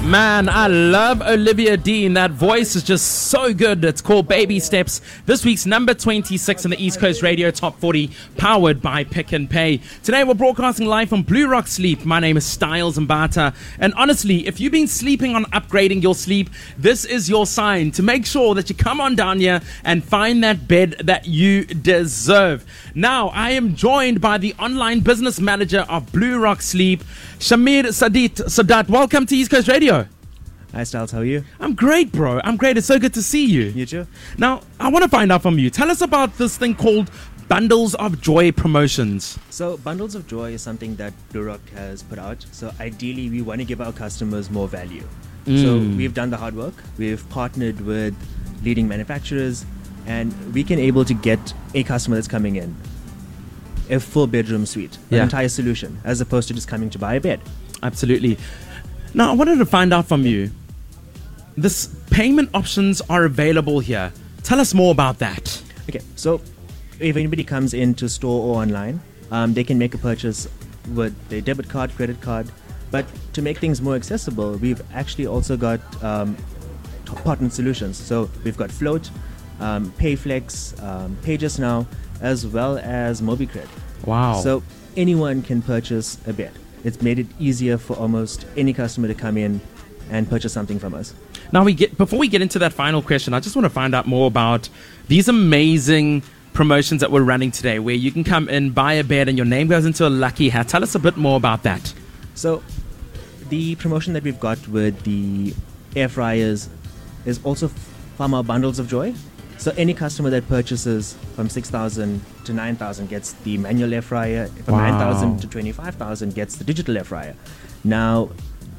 Man, I love Olivia Dean. That voice is just so good. It's called Baby Steps. This week's number 26 in the East Coast Radio Top 40, powered by Pick n Pay. Today we're broadcasting live from Blue Rock Sleep. My name is Styles Mbata. And honestly, if you've been sleeping on upgrading your sleep, this is your sign to make sure that you come on down here and find that bed that you deserve. Now, I am joined by the online business manager of Blue Rock Sleep, Shamir Sadat. Welcome to East Coast Radio. Hi Styles, how are you? I'm great, bro. I'm great. It's so good to see you. You too. Now, I want to find out from you. Tell us about this thing called Bundles of Joy promotions. So, Bundles of Joy is something that Blue Rock has put out. So, ideally, we want to give our customers more value. So, we've done the hard work. We've partnered with leading manufacturers, and we can able to get a customer that's coming in a full bedroom suite, an entire solution, as opposed to just coming to buy a bed. Absolutely. Now, I wanted to find out from you, this payment options are available here. Tell us more about that. Okay, so if anybody comes into store or online, they can make a purchase with their debit card, credit card. But to make things more accessible, we've actually also got partner solutions. So we've got Float, Payflex, Pages Now, as well as MobiCred. Wow. So anyone can purchase a bed. It's made it easier for almost any customer to come in and purchase something from us. Now, before we get into that final question, I just want to find out more about these amazing promotions that we're running today, where you can come in, buy a bed, and your name goes into a lucky hat. Tell us a bit more about that. So the promotion that we've got with the air fryers is also from our Bundles of Joy. So any customer that purchases from 6,000 to 9,000 gets the manual air fryer. From 9,000 to 25,000 gets the digital air fryer. Now,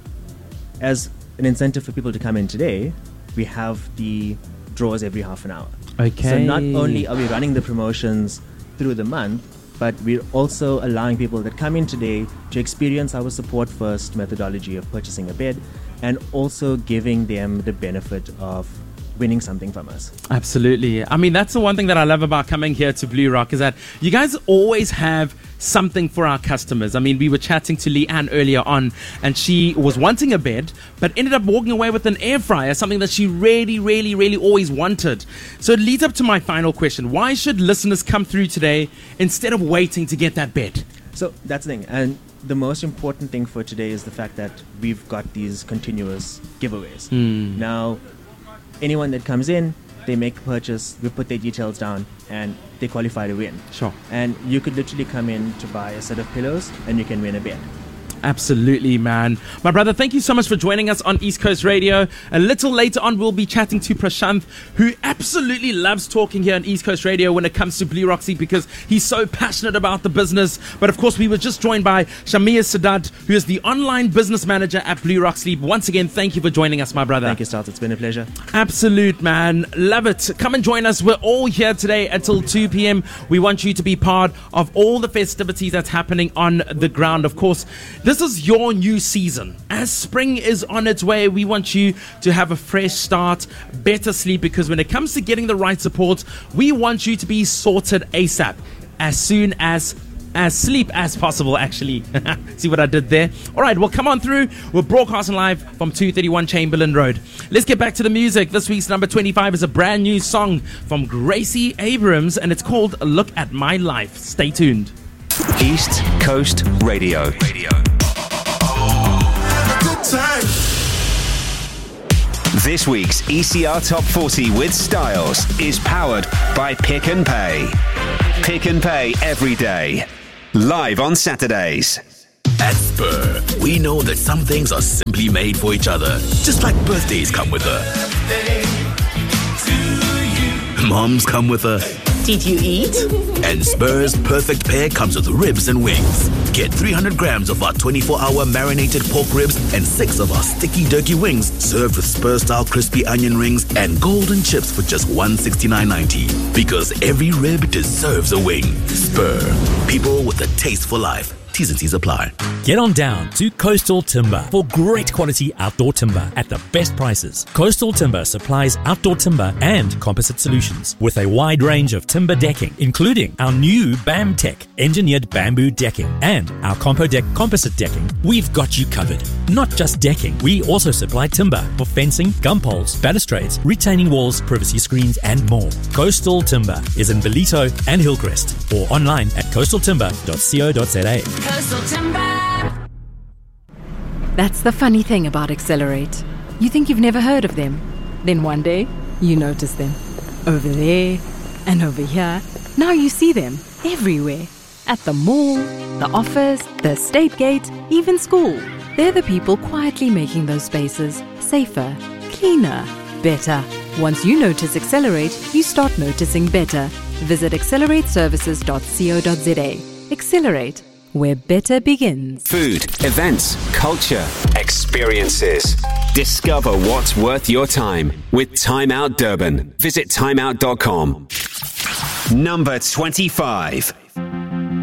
as an incentive for people to come in today, we have the draws every half an hour. Okay. So not only are we running the promotions through the month, but we're also allowing people that come in today to experience our support first methodology of purchasing a bed, and also giving them the benefit of winning something from us. Absolutely. I mean, that's the one thing that I love about coming here to Blue Rock, is that you guys always have something for our customers. I mean, we were chatting to Leanne earlier on, and she was wanting a bed, but ended up walking away with an air fryer, something that she really always wanted. So it leads up to my final question. Why should listeners come through today instead of waiting to get that bed? So that's the thing. And the most important thing for today is the fact that we've got these continuous giveaways. Now, anyone that comes in, they make a purchase, we put their details down, and they qualify to win. Sure. And you could literally come in to buy a set of pillows, and you can win a bed. Absolutely, man. My brother, thank you so much for joining us on East Coast Radio. A little later on, we'll be chatting to Prashanth, who absolutely loves talking here on East Coast Radio when it comes to Blue Rock Sleep, because he's so passionate about the business. But of course, we were just joined by Shamir Sadat, who is the online business manager at Blue Rock Sleep. Once again, thank you for joining us, my brother. Thank you, Start. It's been a pleasure. Absolute, man. Love it. Come and join us. We're all here today until 2 p.m. We want you to be part of all the festivities that's happening on the ground. Of course, this is your new season. As spring is on its way, we want you to have a fresh start, better sleep, because when it comes to getting the right support, we want you to be sorted ASAP, as soon as sleep as possible, actually. See what I did there? All right, well, come on through. We're broadcasting live from 231 Chamberlain Road. Let's get back to the music. This week's number 25 is a brand new song from Gracie Abrams, and it's called Look at My Life. Stay tuned. East Coast Radio. This week's ECR Top 40 with Styles is powered by Pick n Pay. Pick n Pay every day. Live on Saturdays. At Spur, we know that some things are simply made for each other. Just like birthdays come with a... Moms come with a... Did you eat? And Spur's perfect pair comes with ribs and wings. Get 300 grams of our 24-hour marinated pork ribs and 6 of our sticky turkey wings served with Spur-style crispy onion rings and golden chips for just $169.90. Because every rib deserves a wing. Spur, people with a taste for life. T's and C's apply. Get on down to Coastal Timber for great quality outdoor timber at the best prices. Coastal Timber supplies outdoor timber and composite solutions with a wide range of timber decking, including our new BAM Tech engineered bamboo decking and our CompoDeck composite decking. We've got you covered. Not just decking, we also supply timber for fencing, gum poles, balustrades, retaining walls, privacy screens, and more. Coastal Timber is in Ballito and Hillcrest or online at coastaltimber.co.za. Coastal Timber. That's the funny thing about Accelerate. You think you've never heard of them. Then one day, you notice them. Over there and over here. Now you see them everywhere. At the mall, the office, the estate gate, even school. They're the people quietly making those spaces safer, cleaner, better. Once you notice Accelerate, you start noticing better. Visit accelerateservices.co.za. Accelerate, where better begins. Food, events, culture, experiences. Discover what's worth your time with Time Out Durban. Visit timeout.com. Number 25.